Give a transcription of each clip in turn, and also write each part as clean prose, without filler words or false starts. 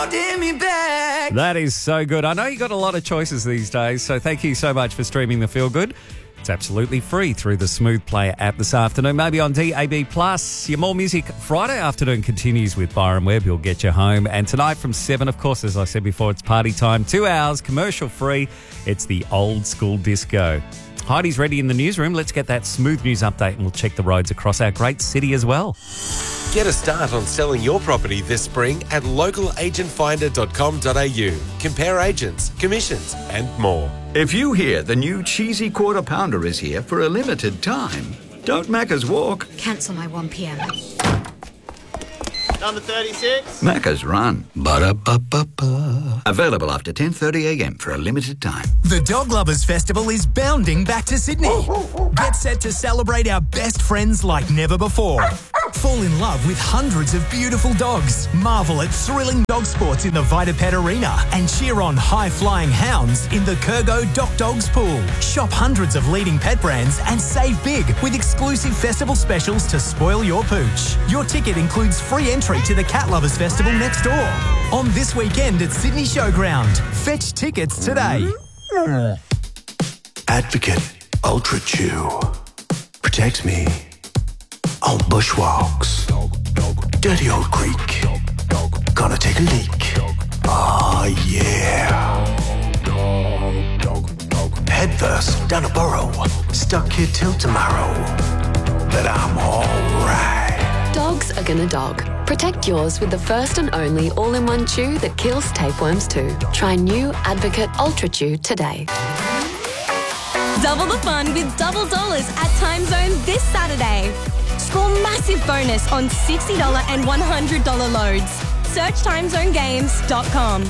holding me back. That is so good. I know you got a lot of choices these days, so thank you so much for streaming the Feel Good. It's absolutely free through the Smooth Player app this afternoon, maybe on DAB+. Your More Music Friday afternoon continues with Byron Webb. He'll get you home. And tonight from 7, of course, as I said before, it's party time. 2 hours, commercial free. It's the old school disco. Heidi's ready in the newsroom. Let's get that smooth news update and we'll check the roads across our great city as well. Get a start on selling your property this spring at localagentfinder.com.au. Compare agents, commissions and more. If you hear the new cheesy quarter pounder is here for a limited time, don't Macca's walk. Cancel my 1 p.m. Number 36. Macca's run. Ba-da-ba-ba-ba. Available after 10:30 a.m. for a limited time. The Dog Lovers Festival is bounding back to Sydney. Get set to celebrate our best friends like never before. Fall in love with hundreds of beautiful dogs. Marvel at thrilling dog sports in the Vitapet Arena and cheer on high-flying hounds in the Kurgo Doc Dogs Pool. Shop hundreds of leading pet brands and save big with exclusive festival specials to spoil your pooch. Your ticket includes free entry to the Cat Lovers Festival next door. On this weekend at Sydney Showground. Fetch tickets today. Advocate Ultra Chew protects me on bushwalks. Dirty old creek. Gonna take a leak. Oh yeah. Head first down a burrow. Stuck here till tomorrow. But I'm alright. Dogs are gonna dog. Protect yours with the first and only all-in-one chew that kills tapeworms too. Try new Advocate Ultra Chew today. Double the fun with double dollars at Time Zone this Saturday. Score massive bonus on $60 and $100 loads. Search timezonegames.com.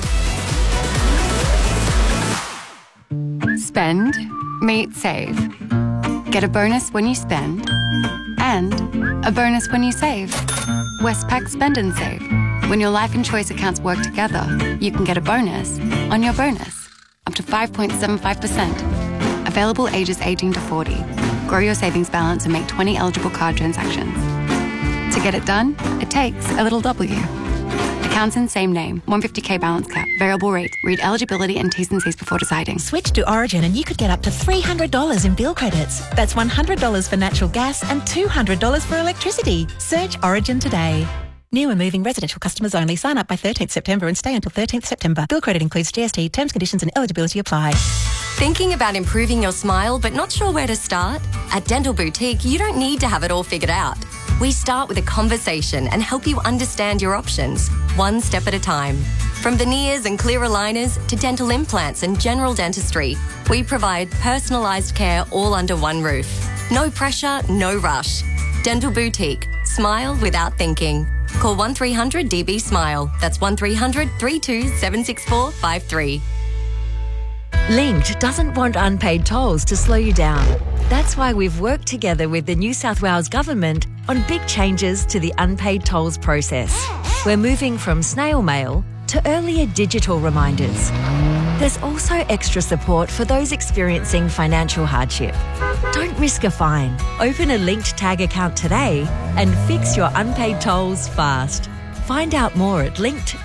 Spend, meet, save. Get a bonus when you spend and a bonus when you save. Westpac Spend and Save. When your life and choice accounts work together, you can get a bonus on your bonus, up to 5.75%. Available ages 18 to 40. Grow your savings balance and make 20 eligible card transactions. To get it done, it takes a little W. Accounts in same name. 150k balance cap. Variable rate. Read eligibility and T's and C's before deciding. Switch to Origin and you could get up to $300 in bill credits. That's $100 for natural gas and $200 for electricity. Search Origin today. New and moving residential customers only. Sign up by 13th September and stay until 13th September. Bill credit includes GST. Terms, conditions and eligibility apply. Thinking about improving your smile but not sure where to start? At Dental Boutique, you don't need to have it all figured out. We start with a conversation and help you understand your options, one step at a time. From veneers and clear aligners to dental implants and general dentistry, we provide personalised care all under one roof. No pressure, no rush. Dental Boutique. Smile without thinking. Call 1300 DB Smile. That's 1300 32 764 53. Linked doesn't want unpaid tolls to slow you down. That's why we've worked together with the New South Wales Government on big changes to the unpaid tolls process. We're moving from snail mail to earlier digital reminders. There's also extra support for those experiencing financial hardship. Don't risk a fine. Open a Linked Tag account today and fix your unpaid tolls fast. Find out more at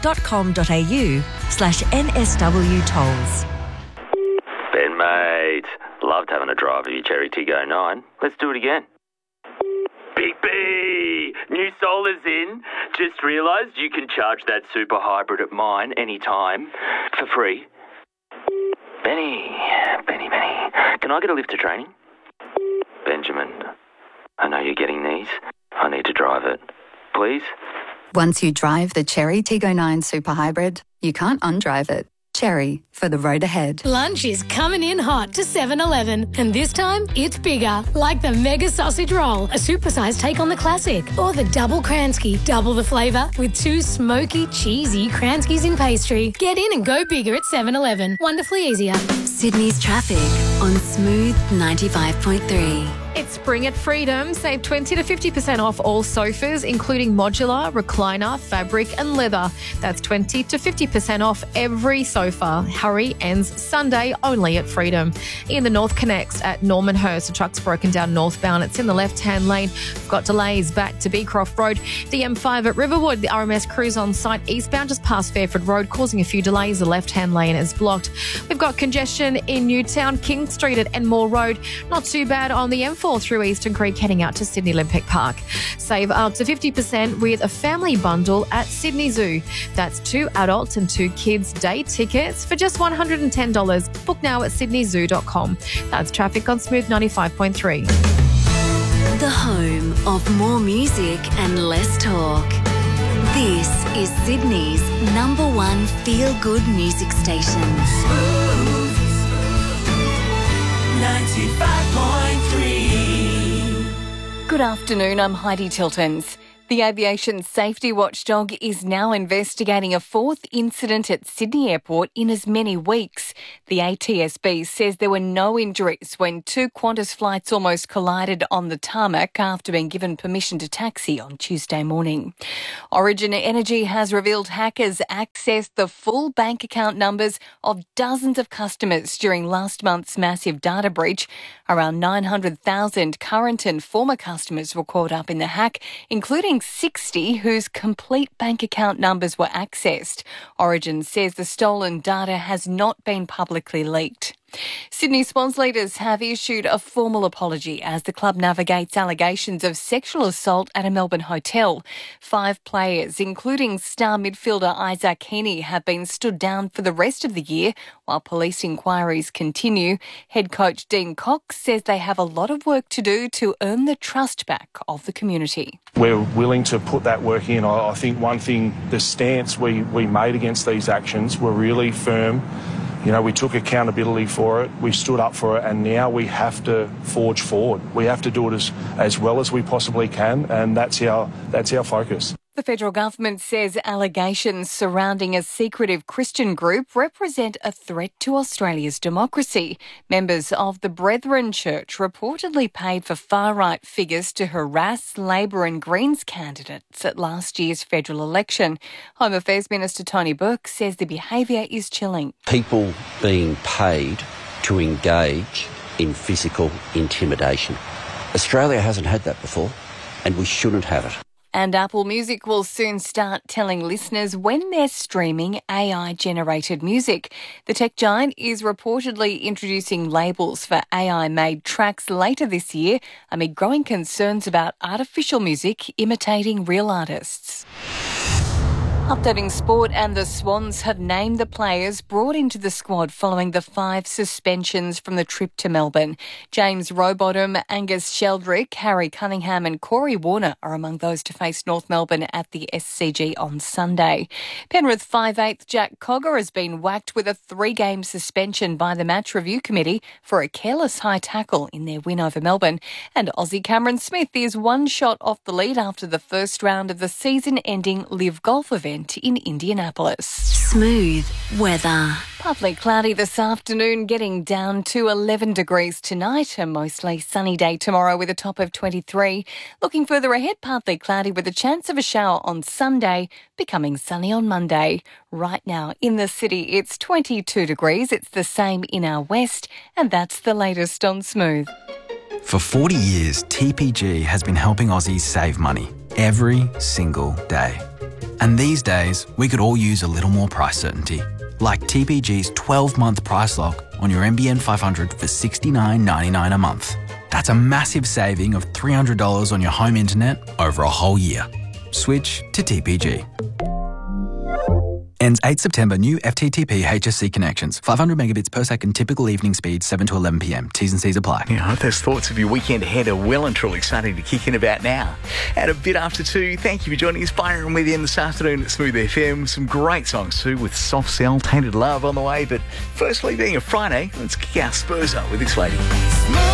linked.com.au/NSW tolls. Ben, mate. Loved having a drive of your Cherry Tiggo 9. Let's do it again. Big B! New solar's in. Just realised you can charge that super hybrid at mine anytime for free. Benny. Can I get a lift to training? Benjamin, I know you're getting these. I need to drive it. Please? Once you drive the Cherry Tiggo 9 Super Hybrid, you can't undrive it. Cherry, for the road ahead. Lunch is coming in hot to 7-Eleven, and this time it's bigger, like the Mega Sausage Roll, a supersized take on the classic, or the Double Kransky, double the flavour with 2 smoky, cheesy Kranskys in pastry. Get in and go bigger at 7-Eleven. Wonderfully easier. Sydney's traffic on Smooth 95.3. It's spring at Freedom. Save 20 to 50% off all sofas, including modular, recliner, fabric and leather. That's 20 to 50% off every sofa. Hurry, ends Sunday only at Freedom. In the North Connects at Normanhurst, a truck's broken down northbound. It's in the left-hand lane. We've got delays back to Beecroft Road. The M5 at Riverwood, the RMS crews on site eastbound just past Fairford Road, causing a few delays. The left-hand lane is blocked. We've got congestion in Newtown, King Street at Enmore Road. Not too bad on the M4 through Eastern Creek heading out to Sydney Olympic Park. Save up to 50% with a family bundle at Sydney Zoo. That's 2 adults and 2 kids day tickets for just $110. Book now at sydneyzoo.com. That's traffic on Smooth 95.3. The home of more music and less talk. This is Sydney's #1 feel-good music station. 95.3. Good afternoon, I'm Heidi Tiltons. The aviation safety watchdog is now investigating a 4th incident at Sydney Airport in as many weeks. The ATSB says there were no injuries when 2 Qantas flights almost collided on the tarmac after being given permission to taxi on Tuesday morning. Origin Energy has revealed hackers accessed the full bank account numbers of dozens of customers during last month's massive data breach. Around 900,000 current and former customers were caught up in the hack, including 60 whose complete bank account numbers were accessed. Origin says the stolen data has not been publicly leaked. Sydney Swans leaders have issued a formal apology as the club navigates allegations of sexual assault at a Melbourne hotel. 5 players, including star midfielder Isaac Heaney, have been stood down for the rest of the year while police inquiries continue. Head coach Dean Cox says they have a lot of work to do to earn the trust back of the community. We're willing to put that work in. I think one thing, the stance we made against these actions were really firm. You know, we took accountability for it, we stood up for it, and now we have to forge forward. We have to do it as well as we possibly can, and that's our focus. The federal government says allegations surrounding a secretive Christian group represent a threat to Australia's democracy. Members of the Brethren Church reportedly paid for far-right figures to harass Labor and Greens candidates at last year's federal election. Home Affairs Minister Tony Burke says the behaviour is chilling. People being paid to engage in physical intimidation. Australia hasn't had that before, and we shouldn't have it. And Apple Music will soon start telling listeners when they're streaming AI-generated music. The tech giant is reportedly introducing labels for AI-made tracks later this year amid growing concerns about artificial music imitating real artists. Updating sport, and the Swans have named the players brought into the squad following the 5 suspensions from the trip to Melbourne. James Rowbottom, Angus Sheldrick, Harry Cunningham and Corey Warner are among those to face North Melbourne at the SCG on Sunday. Penrith 5'8" Jack Cogger has been whacked with a 3-game suspension by the Match Review Committee for a careless high tackle in their win over Melbourne. And Aussie Cameron Smith is 1 shot off the lead after the first round of the season-ending Live Golf event in Indianapolis. Smooth weather. Partly cloudy this afternoon, getting down to 11 degrees tonight. A mostly sunny day tomorrow with a top of 23. Looking further ahead, partly cloudy with a chance of a shower on Sunday, becoming sunny on Monday. Right now in the city, it's 22 degrees. It's the same in our west, and that's the latest on Smooth. For 40 years, TPG has been helping Aussies save money every single day. And these days, we could all use a little more price certainty. Like TPG's 12-month price lock on your NBN 500 for $69.99 a month. That's a massive saving of $300 on your home internet over a whole year. Switch to TPG. Ends 8 September. New FTTP HSC connections. 500 megabits per second. Typical evening speed 7 to 11 p.m. T's and C's apply. Yeah, I hope those thoughts of your weekend ahead are well and truly starting to kick in about now. At a bit after 2, thank you for joining us. Byron with you this afternoon at Smooth FM. Some great songs too with Soft Cell, Tainted Love on the way. But firstly, being a Friday, let's kick our Spurs up with this lady.